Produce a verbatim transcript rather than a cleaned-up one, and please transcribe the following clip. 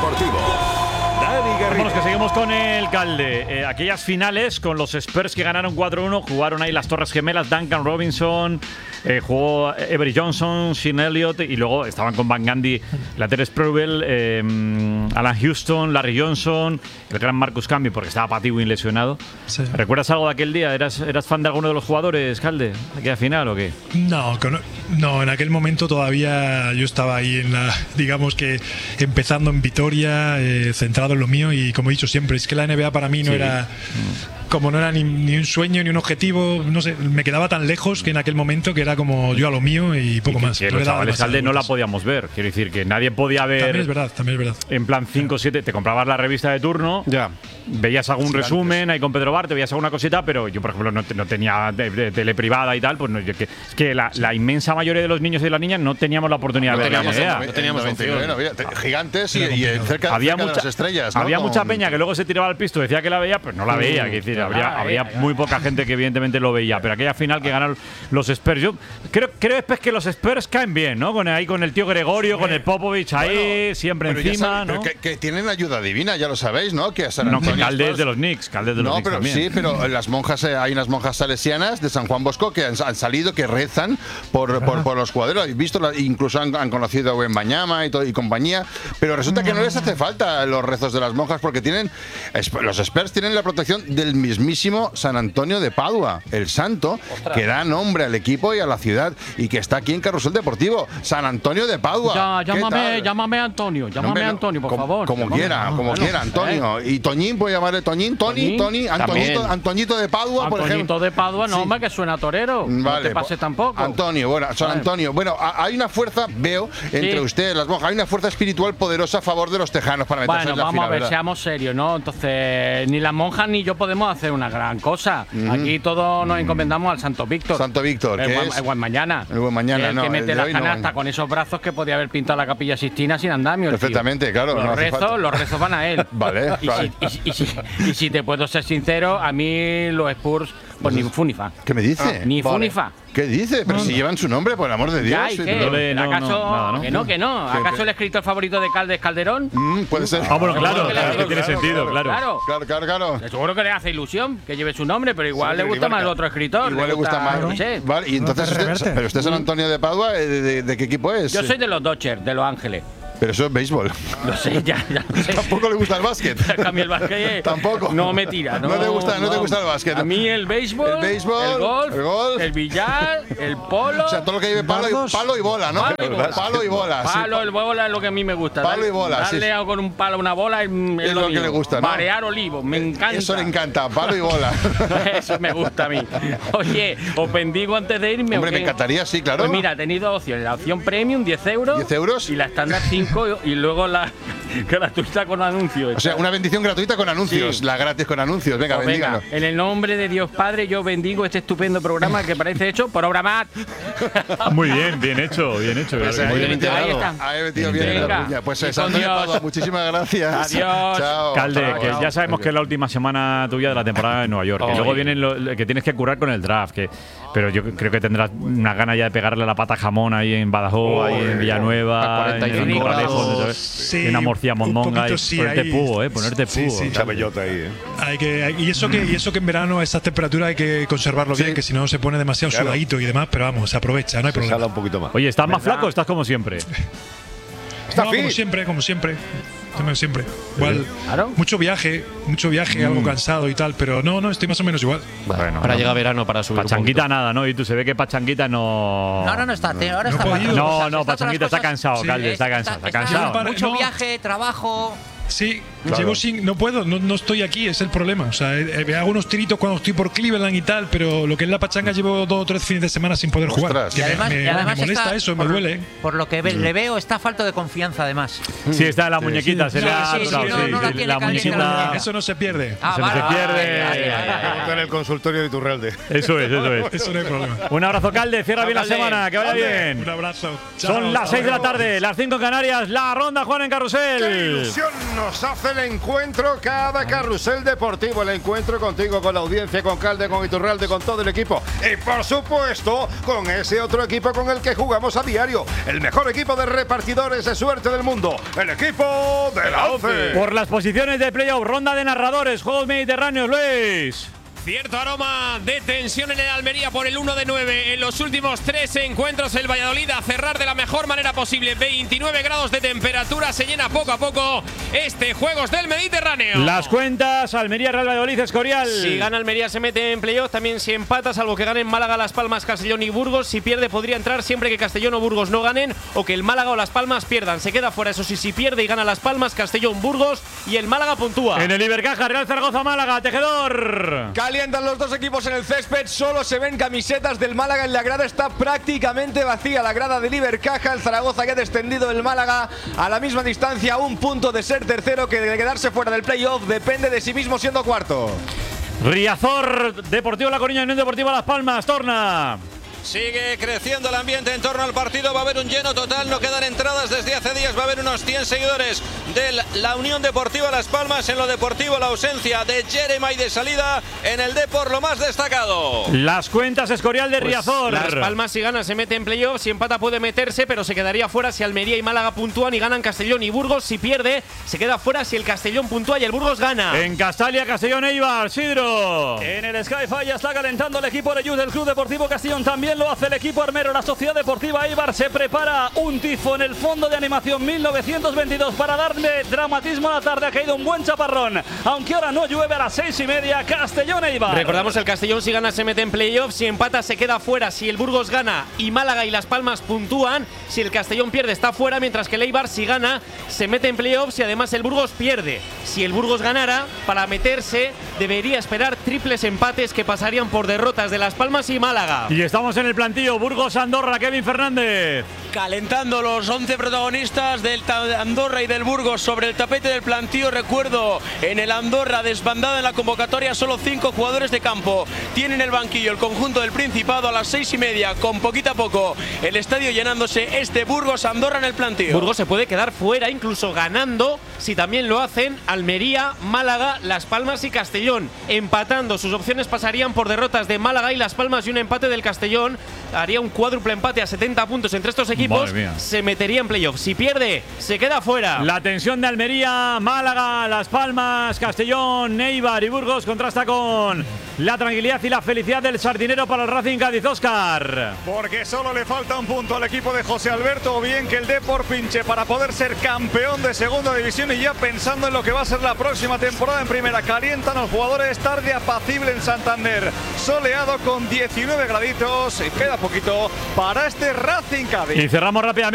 Deportivo. Dani Garrido. Vámonos, que seguimos con el Calde. Eh, aquellas finales con los Spurs que ganaron cuatro uno, jugaron ahí las Torres Gemelas, Duncan Robinson, eh, jugó Avery Johnson, Sean Elliott, y luego estaban con Van Gundy, Laterce Sprewell, eh, Alan Houston, Larry Johnson, el gran Marcus Camby, porque estaba Pat Ewing lesionado. Sí. ¿Recuerdas algo de aquel día? ¿Eras, ¿Eras fan de alguno de los jugadores, Calde, de aquella final o qué? No, no, en aquel momento todavía yo estaba ahí en la, digamos que empezando en Vitoria, eh, centrado en lo mío, y como he dicho siempre, es que la N B A para mí no sí. era como no era ni, ni un sueño ni un objetivo, no sé, me quedaba tan lejos que en aquel momento que era como yo a lo mío y poco y que, más. Que los chavales, Calde, no la podíamos ver, quiero decir que nadie podía ver. También es verdad, también es verdad. En plan cinco o siete, te comprabas la revista de turno, ya. veías algún sí, resumen antes. ahí con Pedro Bart, veías alguna cosita, pero yo por ejemplo no, no tenía de, de, tele privada y tal, pues no, yo, que, es que la, la inmensa mayoría de los niños y de las niñas no teníamos la oportunidad no de ver la N B A. No teníamos opción. Gigantes y, y cerca, había cerca mucha, de las estrellas, ¿no? Había Con... mucha peña que luego se tiraba al pisto, decía que la veía, pero no la veía. Mm, que decir, habría, ah, habría eh, muy poca gente que evidentemente lo veía, pero aquella final que ganaron los Spurs, yo creo, creo es que los Spurs caen bien, ¿no? Con ahí con el tío Gregorio, sí. con el Popovich ahí, bueno, siempre encima, sabe, ¿no? Que, que tienen ayuda divina, ya lo sabéis, ¿no? Que a San no, Antonio que Calde es de los Knicks, Calde es de los no, Knicks pero también. sí, pero las monjas, hay unas monjas salesianas de San Juan Bosco que han, han salido, que rezan por, por, por los jugadores. Habéis visto, incluso han, han conocido a Wembanyama y, todo, y compañía, pero resulta que no les hace falta los rezos de las monjas porque tienen, los Spurs tienen la protección del mismísimo San Antonio de Padua, el santo, Ostras. que da nombre al equipo y a la ciudad y que está aquí en Carrusel Deportivo, San Antonio de Padua. Ya, llámame, llámame Antonio, llámame no, Antonio, por como, favor. Como llámame. quiera, como bueno, quiera, Antonio. ¿Eh? Y Toñín, puede llamarle Toñín, Tony, Tony, Antoñito, Antoñito de Padua, por ejemplo. Antoñito de Padua, no, sí. hombre, que suena torero. Vale, no te pase tampoco. Antonio, bueno, San Antonio. Bueno, hay una fuerza, veo, entre sí. ustedes, las monjas, hay una fuerza espiritual poderosa a favor de los tejanos para meterse bueno, en la vamos final, a ver, ¿verdad? seamos serios, ¿no? Entonces, ni las monjas ni yo podemos hacer una gran cosa. Mm. Aquí todos nos encomendamos al Santo Víctor. Santo Víctor, el que buen, es el buen mañana. El buen mañana, el no. que mete el la canasta no. con esos brazos que podía haber pintado la Capilla Sixtina sin andamio. Perfectamente, claro. Los no rezos, los rezos van a él. Vale, y, vale. Si, y, si, y, si, y si te puedo ser sincero, a mí los Spurs, pues ni fu ni fa. ¿Qué me dice? Ah, ni vale. fu ni fa. ¿Qué dice? Pero no, si llevan su nombre, por el amor de Dios. Ya, ¿y qué? No le, no, ¿Acaso no, nada, ¿no? que no, que no? ¿Acaso el escritor favorito de Calde es Calderón? Mm, puede ser. Ah, bueno, claro, claro, claro, que tiene claro, sentido, claro. Claro, claro, claro. claro. Seguro que le hace ilusión que lleve su nombre, pero igual sí, le gusta más el otro escritor. Igual le gusta, gusta más. No sé. Vale, y entonces, usted, pero usted es San Antonio de Padua, ¿de, de, de qué equipo es? Yo soy de los Dodgers, de Los Ángeles. Pero eso es béisbol. Lo sé, ya, ya lo sé. Tampoco le gusta el básquet. A mí el básquet tampoco. No me tira. No, no te gusta, no, no te gusta el básquet. A mí el béisbol, el, béisbol, el golf, el golf, el billar, el polo. O sea, todo lo que lleve palo y, palo y bola, ¿no? Palo y bola. Palo y bola. Palo sí. y bola es lo que a mí me gusta. Palo darle, y bola. Darle sí. con un palo a una bola es, es, es lo, lo que le gusta, ¿no? Marear olivos, me encanta. Eso le encanta, palo y bola. Eso me gusta a mí. Oye, os bendigo antes de irme. Hombre, me encantaría, sí, claro. Pues mira, he tenido opciones. La opción premium, diez euros. diez euros. Y la estándar, cinco. Y luego la gratuita con anuncios. O sea, una bendición gratuita con anuncios. Sí. La gratis con anuncios. Venga, pues bendíganos. Venga, en el nombre de Dios Padre, yo bendigo este estupendo programa que parece hecho por obra mat. Muy bien, bien hecho, bien hecho. Pues muy bien bien ahí está. Ahí metido bien en la puña. Pues Santonio, muchísimas gracias. Adiós. Chao. Calde, chao, que chao. ya sabemos que es la última semana tuya de la temporada en Nueva York. Oh, que luego vienen lo, que tienes que curar con el draft. Que, pero yo creo que tendrás una gana ya de pegarle la pata jamón ahí en Badajoz, oh, ahí en Villanueva, en Corralejo, sí, en Amorcia, Mondonga. Y sí, ponerte ahí, pugo, ¿eh? Ponerte sí, pugo. Sí, sí, bellota ahí, ¿eh? Hay que, hay, y, eso que, y eso que en verano a estas temperaturas hay que conservarlo sí. bien, que si no se pone demasiado claro. sudadito y demás, pero vamos, se aprovecha, no hay se problema. Un poquito más. Oye, ¿estás más flaco o estás como siempre? No, como siempre, como siempre. Como siempre. Igual, ¿Claro? mucho viaje, mucho viaje, mm. algo cansado y tal, pero no, no, estoy más o menos igual. Bueno, para no, llegar verano, para subir Pachanguita nada, ¿no? Y tú se ve que Pachanguita no… No, ahora no está, tío, ahora no está… No, no, no Pachanguita está cansado, sí. Calde, está cansado, está, está cansado. Está, mucho no. viaje, trabajo… Sí, claro. llevo sin, no puedo, no, no estoy aquí, es el problema. O sea, eh, hago unos tiritos cuando estoy por Cleveland y tal, pero lo que es la pachanga llevo dos o tres fines de semana sin poder jugar. Y además, me, y además me molesta eso, por, me duele. Por lo que ve, le veo, está falto de confianza además. Sí, está la muñequita, sí, se le ha sí, sí, sí, no, no, sí, sí, la muñequita. Eso no se pierde. Ah, eso vale, no se pierde. Vale, vale, vale, vale. En el consultorio de Iturralde. Eso es, eso es. Eso no hay problema. Un abrazo, Calde, cierra bien la semana, que vaya bien. Un abrazo. Chao, Son las seis de la tarde, las cinco en Canarias, la ronda Juan en Carrusel. ¡Qué ilusión nos hace el encuentro, cada carrusel deportivo, el encuentro contigo, con la audiencia, con Calde, con Iturralde, con todo el equipo y por supuesto con ese otro equipo con el que jugamos a diario, el mejor equipo de repartidores de suerte del mundo, el equipo de la ONCE. Por las posiciones de playoff, ronda de narradores, Juegos Mediterráneos, Luis. Cierto aroma de tensión en el Almería por el uno de nueve. En los últimos tres encuentros el Valladolid a cerrar de la mejor manera posible. veintinueve grados de temperatura. Se llena poco a poco este Juegos del Mediterráneo. Las cuentas, Almería, Real Valladolid, Escorial. Si gana Almería se mete en playoff. También si empata, salvo que ganen Málaga, Las Palmas, Castellón y Burgos. Si pierde podría entrar siempre que Castellón o Burgos no ganen o que el Málaga o Las Palmas pierdan. Se queda fuera. Eso sí, si pierde y gana Las Palmas, Castellón, Burgos y el Málaga puntúa. En el Ibercaja, Real Zaragoza, Málaga, Tejedor. Calientan los dos equipos en el césped, solo se ven camisetas del Málaga en la grada, está prácticamente vacía la grada del Ibercaja. El Zaragoza que ha descendido, el Málaga a la misma distancia, un punto de ser tercero, que de quedarse fuera del playoff depende de sí mismo siendo cuarto. Riazor, Deportivo La Coruña, Unión Deportiva Las Palmas, Torna. Sigue creciendo el ambiente en torno al partido, va a haber un lleno total, no quedan entradas desde hace días, va a haber unos cien seguidores de la Unión Deportiva Las Palmas. En lo deportivo la ausencia de Jeremai de salida, en el Depor lo más destacado. Las cuentas, Escorial de Pues Riazor. Las Palmas si gana se mete en playoff, si empata puede meterse, pero se quedaría fuera si Almería y Málaga puntúan y ganan Castellón y Burgos. Si pierde, se queda fuera si el Castellón puntúa y el Burgos gana. En Castalia, Castellón, Eibar, Sidro. En el Sky-Fi ya está calentando el equipo de Youth del Club Deportivo Castellón. También lo hace el equipo armero. La Sociedad Deportiva Eibar se prepara un tifo en el fondo de animación mil novecientos veintidós para darle dramatismo a la tarde. Ha caído un buen chaparrón, aunque ahora no llueve. A las seis y media, Castellón Eibar. Recordamos, el Castellón si gana se mete en playoff, si empata se queda fuera si el Burgos gana y Málaga y Las Palmas puntúan. Si el Castellón pierde está fuera, mientras que el Eibar si gana se mete en playoff y además el Burgos pierde. Si el Burgos ganara, para meterse debería esperar triples empates que pasarían por derrotas de Las Palmas y Málaga. Y estamos en el plantillo, Burgos Andorra, Kevin Fernández. Calentando los once protagonistas del Andorra y del Burgos sobre el tapete del plantío. Recuerdo, en el Andorra desbandada en la convocatoria, solo cinco jugadores de campo. Tienen el banquillo el conjunto del Principado. A las seis y media, con poquito a poco, el estadio llenándose, este Burgos Andorra en el plantío. Burgos se puede quedar fuera, incluso ganando, si también lo hacen Almería, Málaga, Las Palmas y Castellón. Empatando, sus opciones pasarían por derrotas de Málaga y Las Palmas y un empate del Castellón. Haría un cuádruple empate a setenta puntos entre estos equipos. Se metería en playoff. Si pierde, se queda fuera. La tensión de Almería, Málaga, Las Palmas, Castellón, Eibar y Burgos contrasta con la tranquilidad y la felicidad del sardinero para el Racing Cádiz, Óscar. Porque solo le falta un punto al equipo de José Alberto, o bien que el Depor pinche para poder ser campeón de segunda división, y ya pensando en lo que va a ser la próxima temporada en primera. Calientan los jugadores, tarde apacible en Santander, soleado con diecinueve graditos, y queda poquito para este Racing Cádiz. Y cerramos rápidamente.